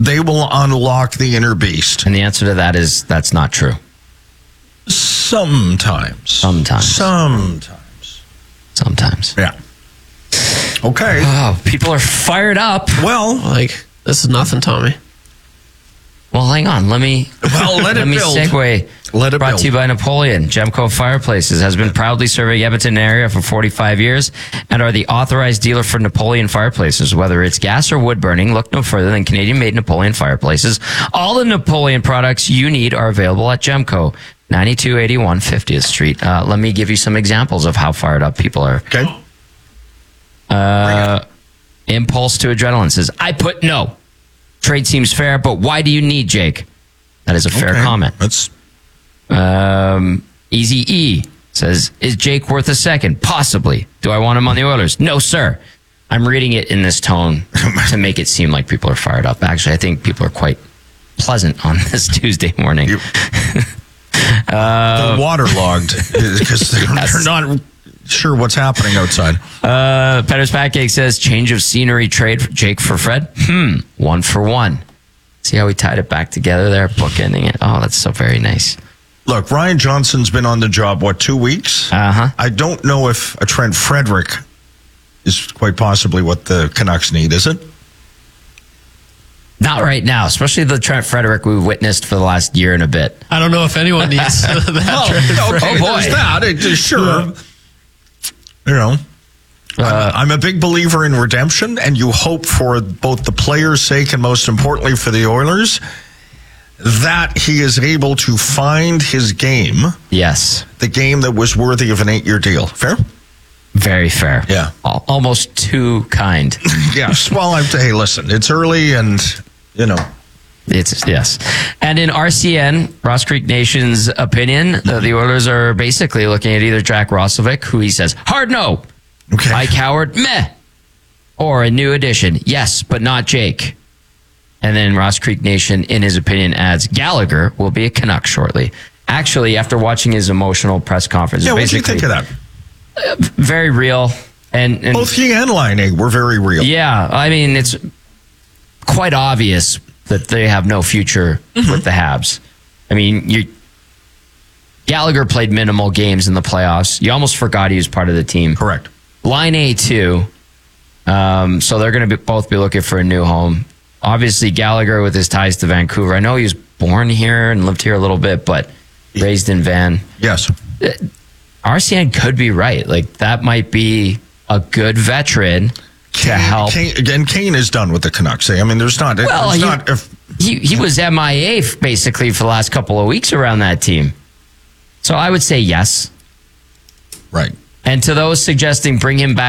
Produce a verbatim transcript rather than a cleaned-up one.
they will unlock the inner beast. And the answer to that is that's not true. Sometimes. Sometimes. Sometimes. Sometimes. Yeah. Okay. Oh, people are fired up. Well, Like, this is nothing, Tommy. Well, hang on. Let me Well, let it let me build. segue. Let it Brought build. to you by Napoleon. Gemco Fireplaces has been proudly serving Edmonton area for forty-five years and are the authorized dealer for Napoleon Fireplaces. Whether it's gas or wood burning, look no further than Canadian-made Napoleon Fireplaces. All the Napoleon products you need are available at Gemco, ninety-two eighty-one fiftieth Street. Uh, let me give you some examples of how fired up people are. okay. Uh, Impulse to Adrenaline says, I put no. Trade seems fair, but why do you need Jake? That is a fair Okay. comment. That's Um, Easy E says, is Jake worth a second? Possibly. Do I want him on the Oilers? No, sir. I'm reading it in this tone to make it seem like people are fired up. Actually, I think people are quite pleasant on this Tuesday morning. You- they're waterlogged because they're, they're not sure what's happening outside. Uh, Petter's Pancake says, change of scenery trade for Jake for Fred? Hmm, one for one. See how we tied it back together there, bookending it? Oh, that's so very nice. Look, Ryan Johnson's been on the job, what, two weeks? Uh-huh. I don't know if a Trent Frederick is quite possibly what the Canucks need, is it? Not right now, especially the Trent Frederick we've witnessed for the last year and a bit. I don't know if anyone needs that. Oh, okay, Oh, boy. there's that. It, sure. You know, Uh, I'm, I'm a big believer in redemption, and you hope for both the player's sake and most importantly for the Oilers that he is able to find his game, Yes. the game that was worthy of an eight-year deal. Fair? Very fair. Yeah. Al- almost too kind. Yes. Well, I'm. Hey, listen, it's early, and you know. It's yes. And in R C N, Ross Creek Nation's opinion, uh, the Oilers are basically looking at either Jack Roslovic, who he says, hard no. Okay. Mike Howard, meh. Or a new addition, yes, but not Jake. And then Ross Creek Nation, in his opinion, adds Gallagher will be a Canuck shortly. Actually, after watching his emotional press conference, Yeah. What do you basically think of that? very real. And, and Both he and Line were very real. yeah, I mean, it's quite obvious that they have no future with the Habs. I mean, you Gallagher played minimal games in the playoffs. You almost forgot he was part of the team. Correct. Line A too. Um, so they're going to be, both be looking for a new home. Obviously, Gallagher with his ties to Vancouver. I know he was born here and lived here a little bit, but raised in Van. Yes. R C N could be right. Like, that might be a good veteran to help. Kane, again, Kane is done with the Canucks. I mean, there's not. Well, there's he, not. If, he he was M I A f- basically for the last couple of weeks around that team. So I would say yes. right. And to those suggesting bring him back